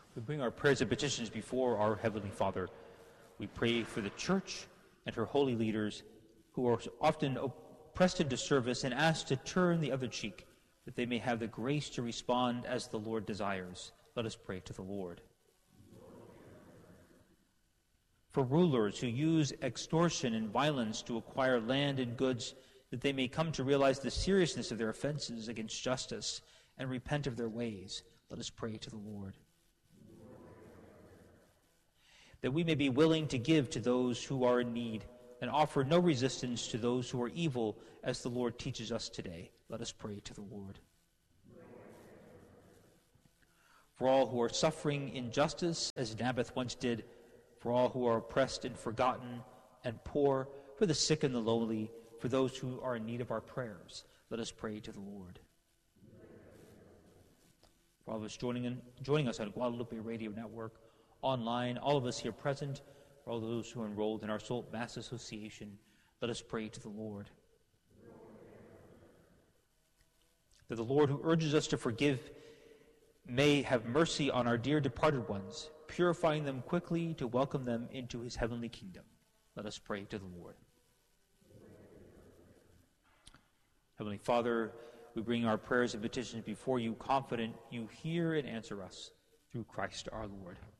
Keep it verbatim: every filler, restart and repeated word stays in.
We bring our prayers and petitions before our Heavenly Father. We pray for the Church and her holy leaders who are often pressed into service and asked to turn the other cheek, that they may have the grace to respond as the Lord desires. Let us pray to the Lord. For rulers who use extortion and violence to acquire land and goods, that they may come to realize the seriousness of their offenses against justice and repent of their ways. Let us pray to the Lord. That we may be willing to give to those who are in need and offer no resistance to those who are evil, as the Lord teaches us today. Let us pray to the Lord. For all who are suffering injustice, as Naboth once did, for all who are oppressed and forgotten and poor, for the sick and the lowly, for those who are in need of our prayers, let us pray to the Lord. For all of us joining, in, joining us on Guadalupe Radio Network, online, all of us here present, for all those who are enrolled in our Salt Mass Association, let us pray to the Lord. That the Lord who urges us to forgive may have mercy on our dear departed ones, purifying them quickly to welcome them into his heavenly kingdom. Let us pray to the Lord. Heavenly Father, we bring our prayers and petitions before you, confident you hear and answer us through Christ our Lord.